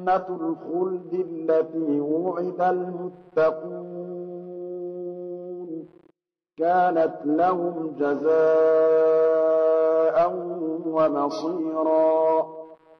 جنة الخلد التي وعد المتقون كانت لهم جزاء ومصيرا